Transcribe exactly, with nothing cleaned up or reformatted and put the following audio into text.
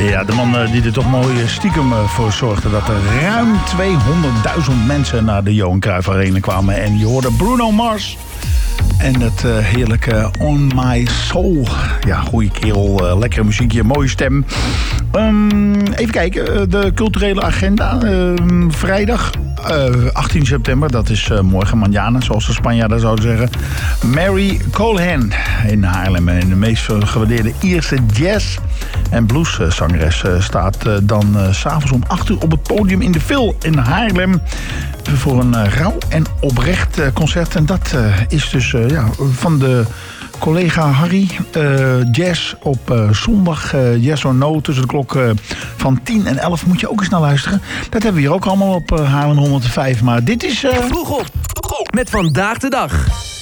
Ja, de man die er toch mooi stiekem voor zorgde dat er ruim tweehonderdduizend mensen naar de Johan Cruijff Arena kwamen. En je hoorde Bruno Mars. En dat uh, heerlijke On My Soul. Ja, goeie kerel, uh, lekkere muziekje, mooie stem. Um, even kijken, de culturele agenda. Uh, vrijdag uh, achttien september, dat is uh, morgen manjana, zoals de Spanjaarden zouden zeggen. Mary Colehan in Haarlem. En de meest gewaardeerde Ierse jazz- en blueszangeres uh, staat uh, dan uh, 's avonds om acht uur op het podium in de Phil in Haarlem. Voor een uh, rauw en oprecht uh, concert. En dat uh, is dus uh, ja, van de collega Harry. Uh, jazz op uh, zondag. Uh, Yes or No tussen de klok uh, van tien en elf. Moet je ook eens naar luisteren. Dat hebben we hier ook allemaal op uh, Haarlem honderdvijf. Maar dit is... Uh... Vroeg op, vroeg op met Vandaag de Dag.